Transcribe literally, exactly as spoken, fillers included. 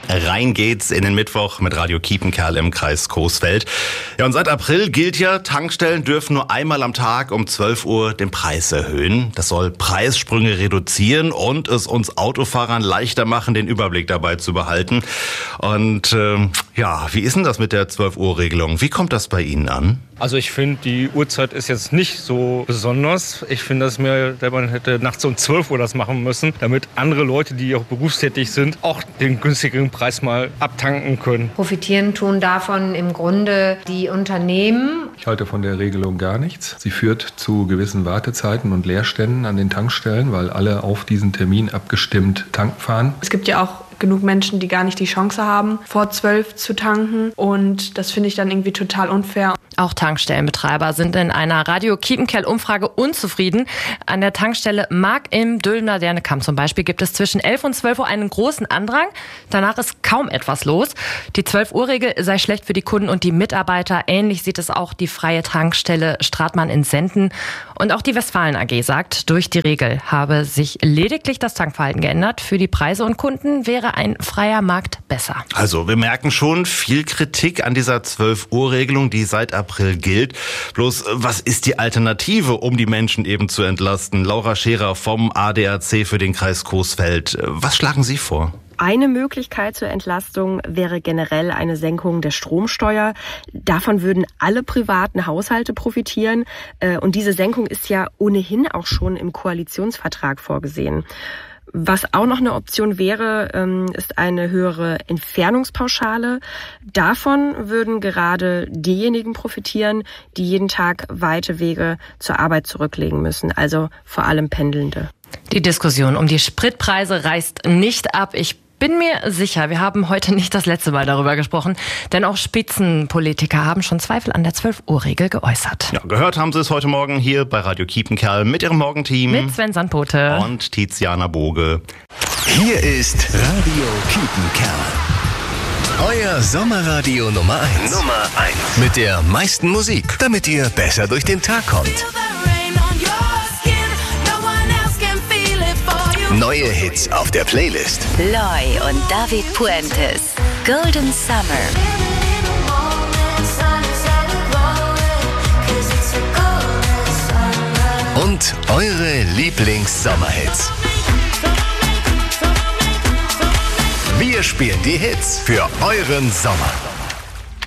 Rein geht's in den Mittwoch mit Radio Kiepenkerl im Kreis Coesfeld. Ja, und seit April gilt ja, Tankstellen dürfen nur einmal am Tag um zwölf Uhr den Preis erhöhen. Das soll Preissprünge reduzieren und es uns Autofahrern leichter machen, den Überblick dabei zu behalten. Und ähm, ja, wie ist denn das mit der zwölf Uhr Regelung? Wie kommt das bei Ihnen an? Also ich finde, die Uhrzeit ist jetzt nicht so besonders. Ich finde, dass mir, der man hätte nachts um zwölf Uhr das machen müssen, damit andere Leute, die auch berufstätig sind, auch den günstigeren Preis mal abtanken können. Profitieren tun davon im Grunde die Unternehmen. Ich halte von der Regelung gar nichts. Sie führt zu gewissen Wartezeiten und Leerständen an den Tankstellen, weil alle auf diesen Termin abgestimmt tanken fahren. Es gibt ja auch genug Menschen, die gar nicht die Chance haben, vor zwölf zu tanken. Und das finde ich dann irgendwie total unfair. Auch Tankstellenbetreiber sind in einer Radio Kiepenkerl-Umfrage unzufrieden. An der Tankstelle Mark im Dülmener Dernekamp zum Beispiel gibt es zwischen elf und zwölf Uhr einen großen Andrang. Danach ist kaum etwas los. Die zwölf Uhr Regel sei schlecht für die Kunden und die Mitarbeiter. Ähnlich sieht es auch die freie Tankstelle Stratmann in Senden. Und auch die Westfalen A G sagt, durch die Regel habe sich lediglich das Tankverhalten geändert. Für die Preise und Kunden wäre ein freier Markt besser. Also wir merken schon viel Kritik an dieser zwölf Uhr Regelung, die seit April gilt. Bloß, was ist die Alternative, um die Menschen eben zu entlasten? Laura Scherer vom A D A C für den Kreis Coesfeld. Was schlagen Sie vor? Eine Möglichkeit zur Entlastung wäre generell eine Senkung der Stromsteuer. Davon würden alle privaten Haushalte profitieren. Und diese Senkung ist ja ohnehin auch schon im Koalitionsvertrag vorgesehen. Was auch noch eine Option wäre, ist eine höhere Entfernungspauschale. Davon würden gerade diejenigen profitieren, die jeden Tag weite Wege zur Arbeit zurücklegen müssen, also vor allem Pendelnde. Die Diskussion um die Spritpreise reißt nicht ab. Ich bin mir sicher, wir haben heute nicht das letzte Mal darüber gesprochen, denn auch Spitzenpolitiker haben schon Zweifel an der zwölf Uhr Regel geäußert. Ja, gehört haben Sie es heute Morgen hier bei Radio Kiepenkerl mit Ihrem Morgenteam. Mit Sven Sandpote und Tiziana Boge. Hier ist Radio Kiepenkerl. Euer Sommerradio Nummer eins. Nummer eins. Mit der meisten Musik, damit ihr besser durch den Tag kommt. Neue Hits auf der Playlist. Loy und David Puentes. Golden Summer. Und eure Lieblings-Sommerhits. Wir spielen die Hits für euren Sommer.